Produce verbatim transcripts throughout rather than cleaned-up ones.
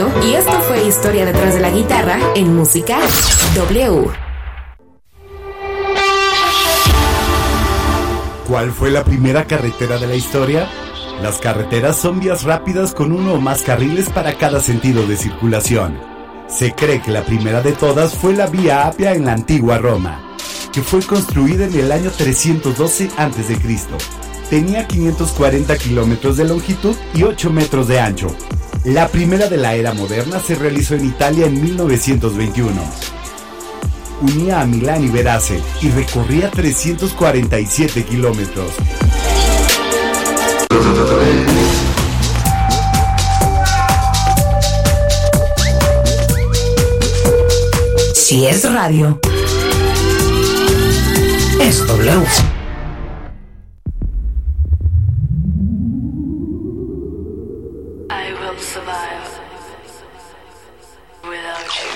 Radio y esto fue Historia detrás de la guitarra en Música W. ¿Cuál fue la primera carretera de la historia? Las carreteras son vías rápidas con uno o más carriles para cada sentido de circulación. Se cree que la primera de todas fue la Vía Apia en la antigua Roma, que fue construida en el año trescientos doce antes de Cristo. Tenía quinientos cuarenta kilómetros de longitud y ocho metros de ancho. La primera de la era moderna se realizó en Italia en mil novecientos veintiuno. Unía a Milán y Verace y recorría trescientos cuarenta y siete kilómetros. Si es radio, es W. I will survive without you.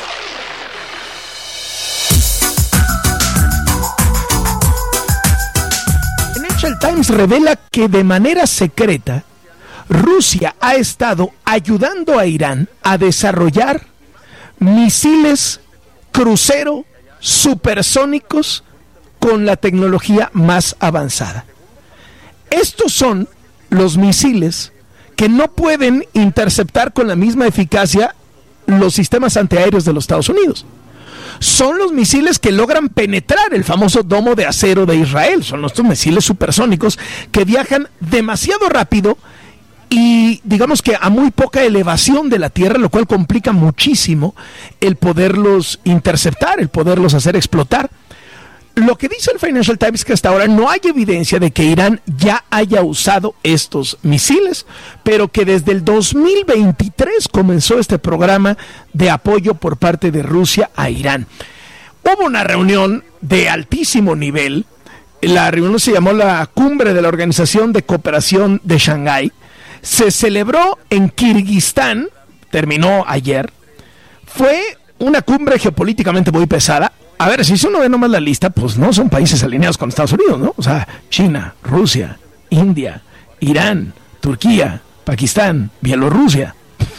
Financial Times revela que de manera secreta Rusia ha estado ayudando a Irán a desarrollar misiles crucero supersónicos con la tecnología más avanzada. Estos son los misiles que no pueden interceptar con la misma eficacia los sistemas antiaéreos de los Estados Unidos. Son los misiles que logran penetrar el famoso domo de acero de Israel. Son estos misiles supersónicos que viajan demasiado rápido y digamos que a muy poca elevación de la Tierra, lo cual complica muchísimo el poderlos interceptar, el poderlos hacer explotar. Lo que dice el Financial Times es que hasta ahora no hay evidencia de que Irán ya haya usado estos misiles, pero que desde el dos mil veintitrés comenzó este programa de apoyo por parte de Rusia a Irán. Hubo una reunión de altísimo nivel, la reunión se llamó la Cumbre de la Organización de Cooperación de Shanghái, se celebró en Kirguistán, terminó ayer, fue una cumbre geopolíticamente muy pesada. A ver, si uno ve nomás la lista, pues no son países alineados con Estados Unidos, ¿no? O sea, China, Rusia, India, Irán, Turquía, Pakistán, Bielorrusia.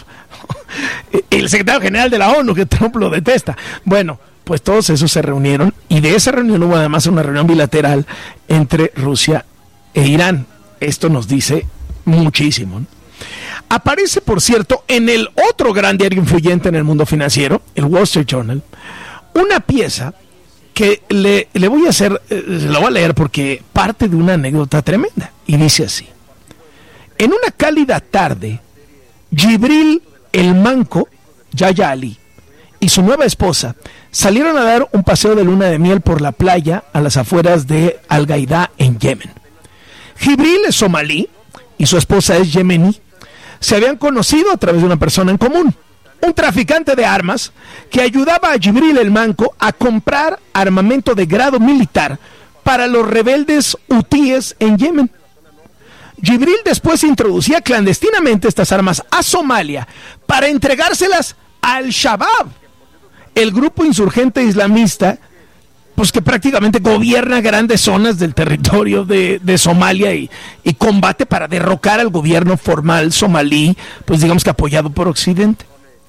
El secretario general de la ONU, que Trump lo detesta. Bueno, pues todos esos se reunieron y de esa reunión hubo además una reunión bilateral entre Rusia e Irán. Esto nos dice muchísimo, ¿no? Aparece, por cierto, en el otro gran diario influyente en el mundo financiero, el Wall Street Journal, una pieza que le, le voy a hacer, eh, la voy a leer porque parte de una anécdota tremenda. Y dice así: en una cálida tarde, Jibril el Manco, Yaya Ali, y su nueva esposa salieron a dar un paseo de luna de miel por la playa a las afueras de Al-Gaidá en Yemen. Jibril es somalí y su esposa es yemení. Se habían conocido a través de una persona en común, un traficante de armas que ayudaba a Jibril el Manco a comprar armamento de grado militar para los rebeldes hutíes en Yemen. Jibril después introducía clandestinamente estas armas a Somalia para entregárselas al Al-Shabaab, el grupo insurgente islamista pues que prácticamente gobierna grandes zonas del territorio de, de Somalia y, y combate para derrocar al gobierno formal somalí, pues digamos que apoyado por Occidente.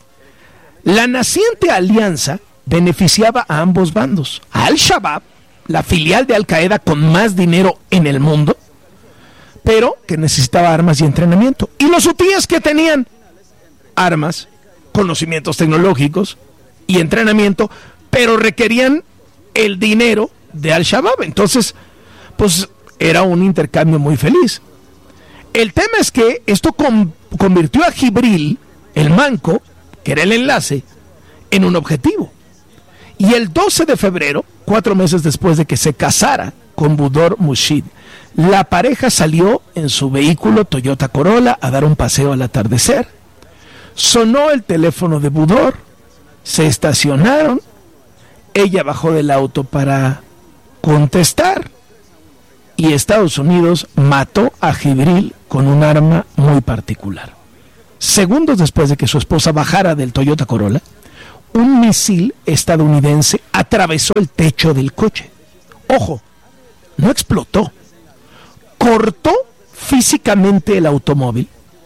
La naciente alianza beneficiaba a ambos bandos, a Al-Shabaab, la filial de Al-Qaeda con más dinero en el mundo, pero que necesitaba armas y entrenamiento, y los hutíes que tenían armas, conocimientos tecnológicos y entrenamiento, pero requerían el dinero de Al-Shabaab. Entonces, pues era un intercambio muy feliz. El tema es que esto con, convirtió a Jibril, el Manco, que era el enlace, en un objetivo. Y el doce de febrero, cuatro meses después de que se casara con Budor Mushid, la pareja salió en su vehículo Toyota Corolla a dar un paseo al atardecer. Sonó el teléfono de Budor, se estacionaron, ella bajó del auto para contestar y Estados Unidos mató a Jibril con un arma muy particular. Segundos después de que su esposa bajara del Toyota Corolla, un misil estadounidense atravesó el techo del coche. Ojo, no explotó, cortó físicamente el automóvil,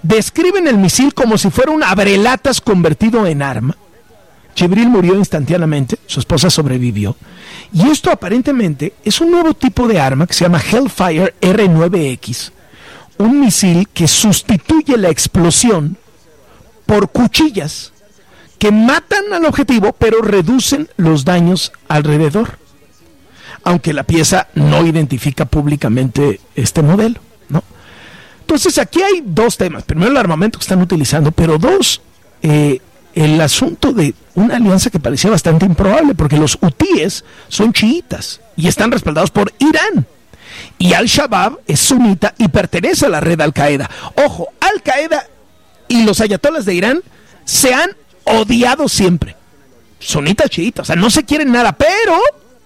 describen el misil como si fuera un abrelatas convertido en arma. Jibril murió instantáneamente, su esposa sobrevivió. Y esto aparentemente es un nuevo tipo de arma que se llama Hellfire R nueve X, un misil que sustituye la explosión por cuchillas que matan al objetivo pero reducen los daños alrededor, aunque la pieza no identifica públicamente este modelo, ¿no? Entonces aquí hay dos temas: primero el armamento que están utilizando, pero dos, eh, el asunto de una alianza que parecía bastante improbable, porque los hutíes son chiitas y están respaldados por Irán, y Al-Shabaab es sunita y pertenece a la red Al-Qaeda. Ojo, Al-Qaeda y los ayatolas de Irán se han odiado siempre, sunita chiita, o sea, no se quieren nada, pero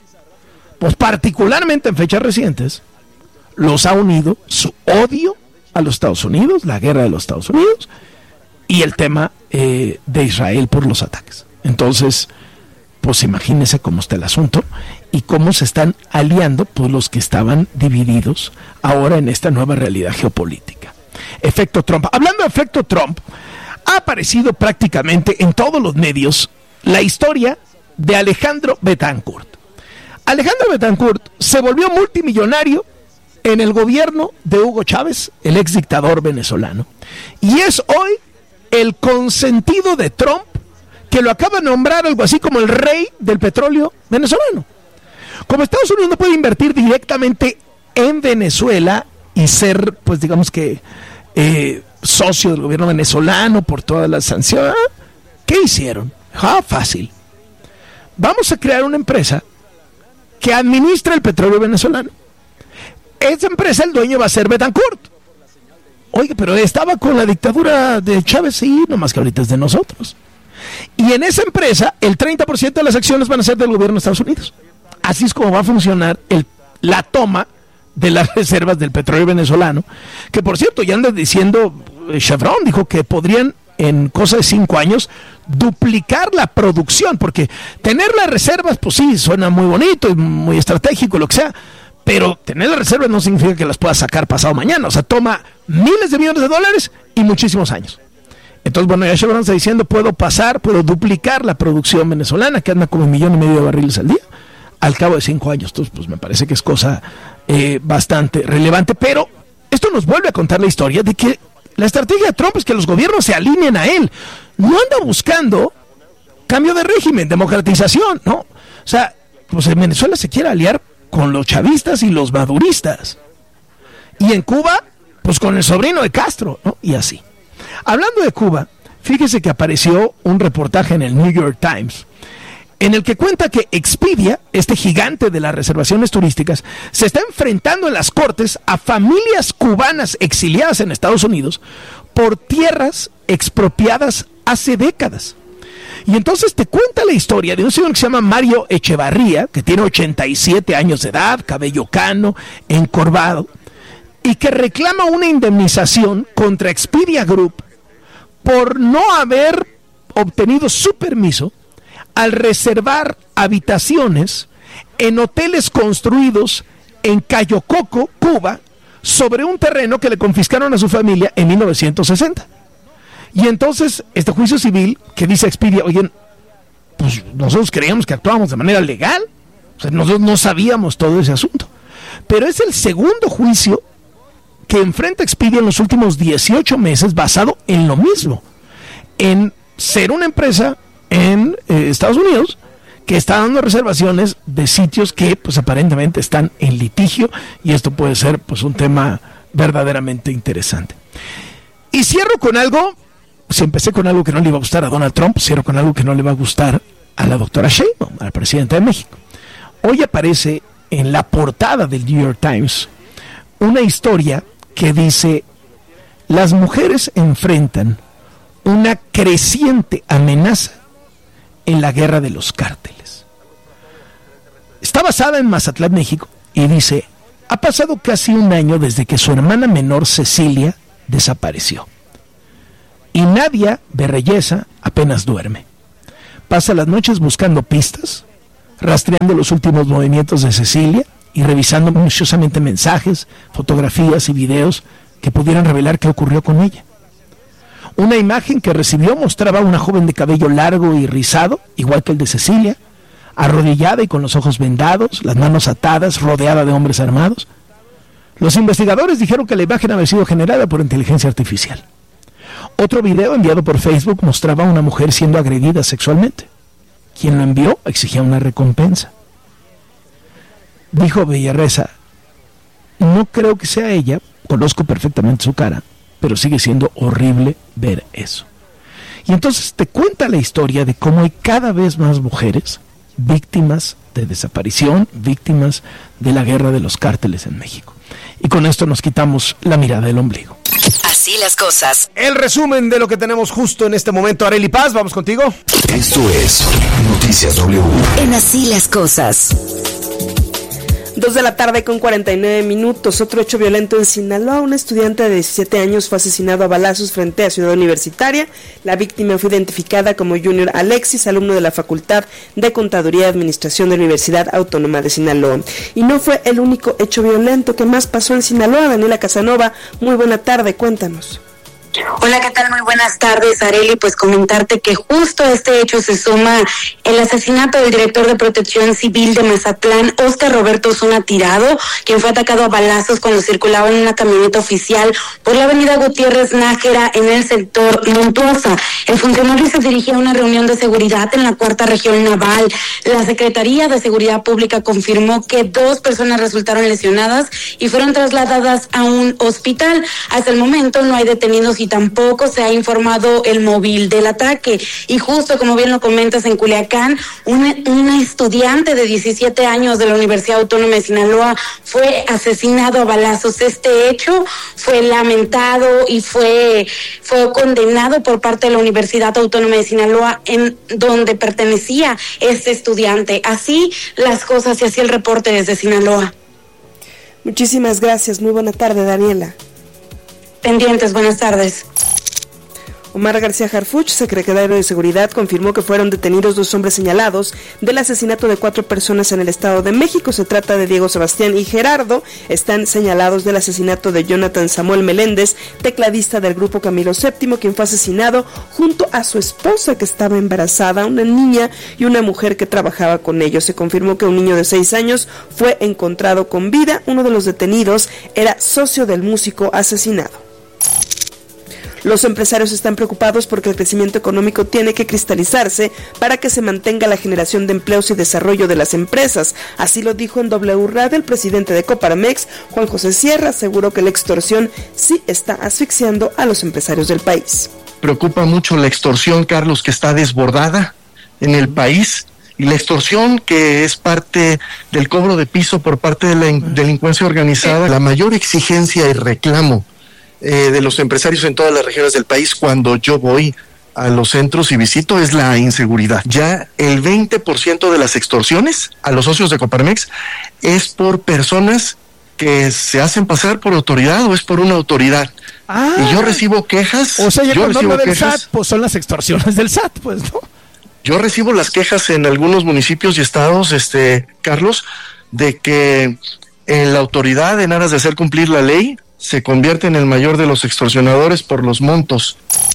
pues particularmente en fechas recientes los ha unido su odio a los Estados Unidos, la guerra de los Estados Unidos, y el tema eh, de Israel por los ataques. Entonces, pues imagínense cómo está el asunto y cómo se están aliando pues los que estaban divididos ahora en esta nueva realidad geopolítica. Efecto Trump. Hablando de efecto Trump, ha aparecido prácticamente en todos los medios la historia de Alejandro Betancourt. Alejandro Betancourt se volvió multimillonario en el gobierno de Hugo Chávez, el ex dictador venezolano, y es hoy el consentido de Trump, que lo acaba de nombrar algo así como el rey del petróleo venezolano. Como Estados Unidos no puede invertir directamente en Venezuela y ser, pues digamos que eh, socio del gobierno venezolano por todas las sanciones, ¿qué hicieron? Ah, fácil. Vamos a crear una empresa que administra el petróleo venezolano. Esa empresa, el dueño va a ser Betancourt. Oye, pero estaba con la dictadura de Chávez, sí, nomás que ahorita es de nosotros. Y en esa empresa, el treinta por ciento de las acciones van a ser del gobierno de Estados Unidos. Así es como va a funcionar el, la toma de las reservas del petróleo venezolano, que por cierto, ya andan diciendo, Chevron dijo que podrían en cosa de cinco años duplicar la producción, porque tener las reservas, pues sí, suena muy bonito y muy estratégico, lo que sea, pero tener las reservas no significa que las puedas sacar pasado mañana. O sea, toma miles de millones de dólares y muchísimos años. Entonces, bueno, ya Chevron está diciendo, puedo pasar, puedo duplicar la producción venezolana, que anda como un millón y medio de barriles al día, al cabo de cinco años. Entonces, pues me parece que es cosa eh, bastante relevante. Pero esto nos vuelve a contar la historia de que la estrategia de Trump es que los gobiernos se alineen a él. No anda buscando cambio de régimen, democratización, ¿no? O sea, pues en Venezuela se quiere aliar con los chavistas y los maduristas. Y en Cuba, pues con el sobrino de Castro, ¿no? Y así. Hablando de Cuba, fíjese que apareció un reportaje en el New York Times en el que cuenta que Expedia, este gigante de las reservaciones turísticas, se está enfrentando en las cortes a familias cubanas exiliadas en Estados Unidos por tierras expropiadas hace décadas. Y entonces te cuenta la historia de un señor que se llama Mario Echevarría, que tiene ochenta y siete años de edad, cabello cano, encorvado, y que reclama una indemnización contra Expedia Group por no haber obtenido su permiso al reservar habitaciones en hoteles construidos en Cayo Coco, Cuba, sobre un terreno que le confiscaron a su familia en mil novecientos sesenta. Y entonces, este juicio civil que dice Expedia, oye, pues nosotros creíamos que actuábamos de manera legal, o sea, nosotros no sabíamos todo ese asunto. Pero es el segundo juicio que enfrenta Expedia en los últimos dieciocho meses basado en lo mismo, en ser una empresa en eh, Estados Unidos que está dando reservaciones de sitios que pues aparentemente están en litigio, y esto puede ser pues un tema verdaderamente interesante. Y cierro con algo, si empecé con algo que no le iba a gustar a Donald Trump, cierro con algo que no le va a gustar a la doctora Sheinbaum, a la presidenta de México. Hoy aparece en la portada del New York Times una historia que dice: las mujeres enfrentan una creciente amenaza en la guerra de los cárteles. Está basada en Mazatlán, México, y dice: ha pasado casi un año desde que su hermana menor Cecilia desapareció. Y Nadia Berreyesa apenas duerme. Pasa las noches buscando pistas, rastreando los últimos movimientos de Cecilia y revisando minuciosamente mensajes, fotografías y videos que pudieran revelar qué ocurrió con ella. Una imagen que recibió mostraba a una joven de cabello largo y rizado, igual que el de Cecilia, arrodillada y con los ojos vendados, las manos atadas, rodeada de hombres armados. Los investigadores dijeron que la imagen había sido generada por inteligencia artificial. Otro video enviado por Facebook mostraba a una mujer siendo agredida sexualmente. Quien lo envió exigía una recompensa. Dijo Villarreza: no creo que sea ella, conozco perfectamente su cara, pero sigue siendo horrible ver eso. Y entonces te cuenta la historia de cómo hay cada vez más mujeres víctimas de desaparición, víctimas de la guerra de los cárteles en México. Y con esto nos quitamos la mirada del ombligo. Así las cosas. El resumen de lo que tenemos justo en este momento. Arely Paz, vamos contigo. Esto es Noticias W. En Así las cosas. Dos de la tarde con cuarenta y nueve minutos. Otro hecho violento en Sinaloa. Un estudiante de diecisiete años fue asesinado a balazos frente a Ciudad Universitaria. La víctima fue identificada como Junior Alexis, alumno de la Facultad de Contaduría y Administración de la Universidad Autónoma de Sinaloa. Y no fue el único hecho violento que más pasó en Sinaloa. Daniela Casanova, muy buena tarde, cuéntanos. Hola, ¿qué tal? Muy buenas tardes, Arely. Pues comentarte que justo a este hecho se suma el asesinato del director de Protección Civil de Mazatlán, Óscar Roberto Osuna Tirado, quien fue atacado a balazos cuando circulaba en una camioneta oficial por la avenida Gutiérrez Nájera en el sector Montuosa. El funcionario se dirigía a una reunión de seguridad en la cuarta región naval. La Secretaría de Seguridad Pública confirmó que dos personas resultaron lesionadas y fueron trasladadas a un hospital. Hasta el momento no hay detenidos y tampoco se ha informado el móvil del ataque. Y justo como bien lo comentas, en Culiacán, una, una estudiante de diecisiete años de la Universidad Autónoma de Sinaloa fue asesinado a balazos. Este hecho fue lamentado y fue, fue condenado por parte de la Universidad Autónoma de Sinaloa, en donde pertenecía este estudiante. Así las cosas y así el reporte desde Sinaloa. Muchísimas gracias, muy buena tarde, Daniela. Pendientes, buenas tardes. Omar García Harfuch, secretario de Seguridad, confirmó que fueron detenidos dos hombres señalados del asesinato de cuatro personas en el Estado de México. Se trata de Diego Sebastián y Gerardo. Están señalados del asesinato de Jonathan Samuel Meléndez, tecladista del grupo Camilo séptimo, quien fue asesinado junto a su esposa, que estaba embarazada, una niña y una mujer que trabajaba con ellos. Se confirmó que un niño de seis años fue encontrado con vida. Uno de los detenidos era socio del músico asesinado. Los empresarios están preocupados porque el crecimiento económico tiene que cristalizarse para que se mantenga la generación de empleos y desarrollo de las empresas. Así lo dijo en W Radio el presidente de Coparmex, Juan José Sierra. Aseguró que la extorsión sí está asfixiando a los empresarios del país. Preocupa mucho la extorsión, Carlos, que está desbordada en el país. Y la extorsión, que es parte del cobro de piso por parte de la delincuencia organizada. La mayor exigencia y reclamo Eh, de los empresarios en todas las regiones del país cuando yo voy a los centros y visito es la inseguridad. Ya el veinte por ciento de las extorsiones a los socios de Coparmex es por personas que se hacen pasar por autoridad o es por una autoridad. Ah, y yo recibo quejas. O sea, ya yo cuando recibo habla del quejas, S A T, pues son las extorsiones del S A T, pues, ¿no? Yo recibo las quejas en algunos municipios y estados, este, Carlos, de que en la autoridad, en aras de hacer cumplir la ley, se convierte en el mayor de los extorsionadores por los montos.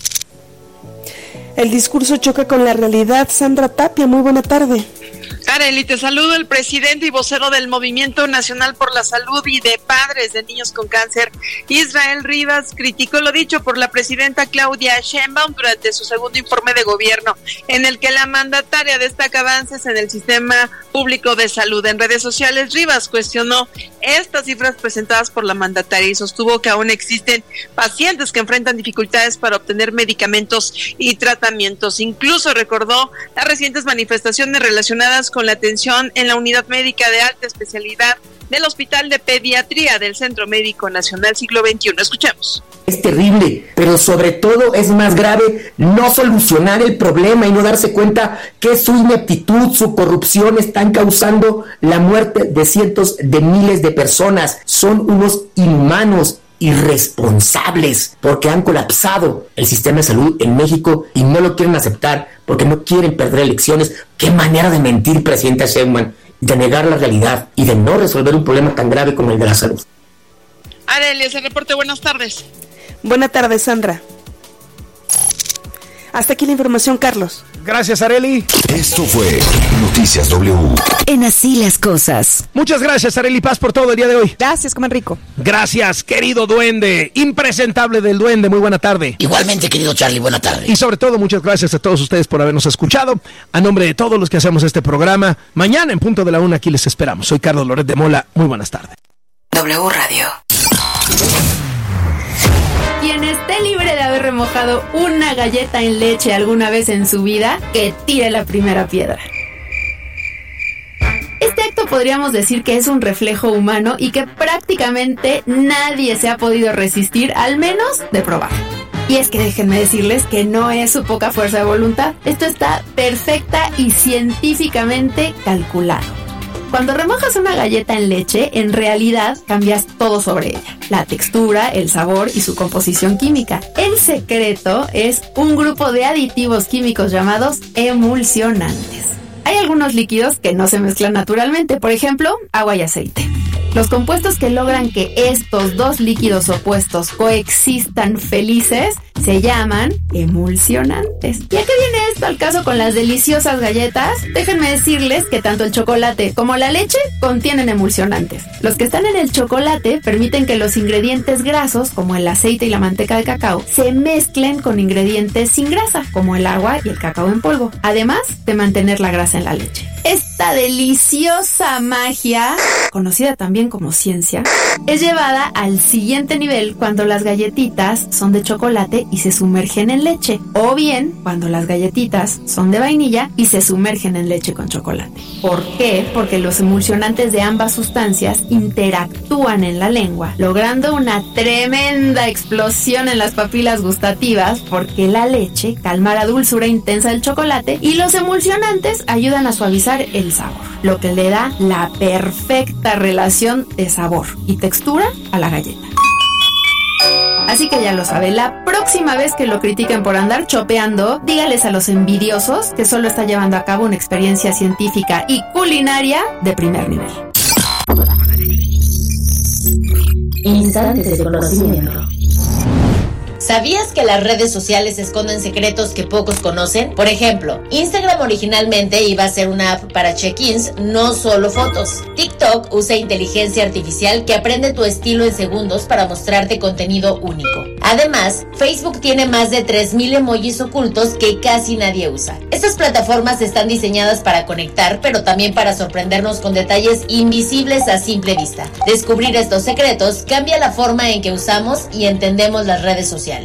El discurso choca con la realidad. Sandra Tapia, muy buena tarde. Arely, te saludo. El presidente y vocero del Movimiento Nacional por la Salud y de Padres de Niños con Cáncer, Israel Rivas, criticó lo dicho por la presidenta Claudia Sheinbaum durante su segundo informe de gobierno, en el que la mandataria destaca avances en el sistema público de salud. En redes sociales, Rivas cuestionó estas cifras presentadas por la mandataria y sostuvo que aún existen pacientes que enfrentan dificultades para obtener medicamentos y tratamientos. Incluso recordó las recientes manifestaciones relacionadas con la atención en la unidad médica de alta especialidad del Hospital de Pediatría del Centro Médico Nacional Siglo veintiuno. Escuchemos. Es terrible, pero sobre todo es más grave no solucionar el problema y no darse cuenta que su ineptitud, su corrupción están causando la muerte de cientos de miles de personas. Son unos inhumanos, irresponsables, porque han colapsado el sistema de salud en México y no lo quieren aceptar porque no quieren perder elecciones. Qué manera de mentir, presidenta Sheinbaum, de negar la realidad y de no resolver un problema tan grave como el de la salud. Arely, ese reporte, buenas tardes. Buenas tardes, Sandra. Hasta aquí la información, Carlos. Gracias, Arely. Esto fue Noticias W. En Así las Cosas. Muchas gracias, Arely Paz, por todo el día de hoy. Gracias, coman rico. Gracias, querido duende, impresentable del duende, muy buena tarde. Igualmente, querido Charlie, buena tarde. Y sobre todo, muchas gracias a todos ustedes por habernos escuchado. A nombre de todos los que hacemos este programa, mañana en punto de la una aquí les esperamos. Soy Carlos Loret de Mola, muy buenas tardes. W Radio. Quien esté libre de haber remojado una galleta en leche alguna vez en su vida, que tire la primera piedra. Este acto podríamos decir que es un reflejo humano y que prácticamente nadie se ha podido resistir, al menos de probar. Y es que déjenme decirles que no es su poca fuerza de voluntad. Esto está perfecta y científicamente calculado. Cuando remojas una galleta en leche, en realidad cambias todo sobre ella. La textura, el sabor y su composición química. El secreto es un grupo de aditivos químicos llamados emulsionantes. Hay algunos líquidos que no se mezclan naturalmente, por ejemplo, agua y aceite. Los compuestos que logran que estos dos líquidos opuestos coexistan felices se llaman emulsionantes. ¿Y a qué viene esto al caso con las deliciosas galletas? Déjenme decirles que tanto el chocolate como la leche contienen emulsionantes. Los que están en el chocolate permiten que los ingredientes grasos, como el aceite y la manteca de cacao, se mezclen con ingredientes sin grasa, como el agua y el cacao en polvo, además de mantener la grasa en la leche. Esta deliciosa magia, conocida también como ciencia, es llevada al siguiente nivel cuando las galletitas son de chocolate y se sumergen en leche, o bien cuando las galletitas son de vainilla y se sumergen en leche con chocolate. ¿Por qué? Porque los emulsionantes de ambas sustancias interactúan en la lengua, logrando una tremenda explosión en las papilas gustativas, porque la leche calma la dulzura intensa del chocolate y los emulsionantes ayudan a suavizar el sabor, lo que le da la perfecta relación de sabor y textura a la galleta. Así que ya lo sabe, la próxima vez que lo critiquen por andar chopeando, dígales a los envidiosos que solo está llevando a cabo una experiencia científica y culinaria de primer nivel. Instantes de conocimiento. ¿Sabías que las redes sociales esconden secretos que pocos conocen? Por ejemplo, Instagram originalmente iba a ser una app para check-ins, no solo fotos. TikTok usa inteligencia artificial que aprende tu estilo en segundos para mostrarte contenido único. Además, Facebook tiene más de tres mil emojis ocultos que casi nadie usa. Estas plataformas están diseñadas para conectar, pero también para sorprendernos con detalles invisibles a simple vista. Descubrir estos secretos cambia la forma en que usamos y entendemos las redes sociales.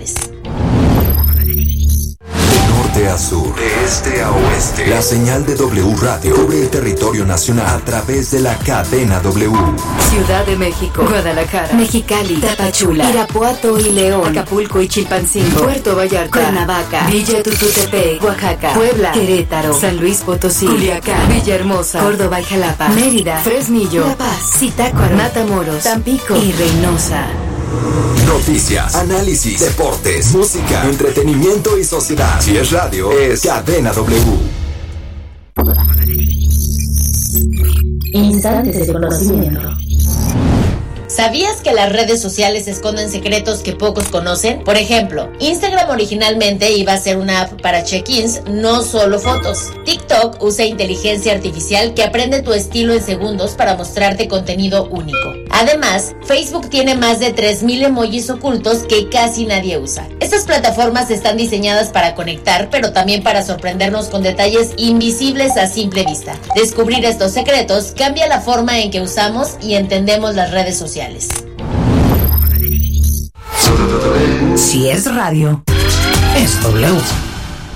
De a sur, de este a oeste, la señal de W Radio cubre el territorio nacional a través de la cadena W. Ciudad de México, Guadalajara, Mexicali, Tapachula, Irapuato y León, Acapulco y Chilpancingo, Puerto Vallarta, Cuernavaca, Villa Tututepec, Oaxaca, Puebla, Querétaro, San Luis Potosí, Culiacán, Villahermosa, Córdoba y Jalapa, Mérida, Fresnillo, La Paz, Zitácuaro, Matamoros, Tampico y Reynosa. Noticias, análisis, deportes, música, entretenimiento y sociedad. Si es radio, es Cadena W. Instantes de conocimiento. ¿Sabías que las redes sociales esconden secretos que pocos conocen? Por ejemplo, Instagram originalmente iba a ser una app para check-ins, no solo fotos. TikTok usa inteligencia artificial que aprende tu estilo en segundos para mostrarte contenido único. Además, Facebook tiene más de tres mil emojis ocultos que casi nadie usa. Estas plataformas están diseñadas para conectar, pero también para sorprendernos con detalles invisibles a simple vista. Descubrir estos secretos cambia la forma en que usamos y entendemos las redes sociales. Si es radio, es W.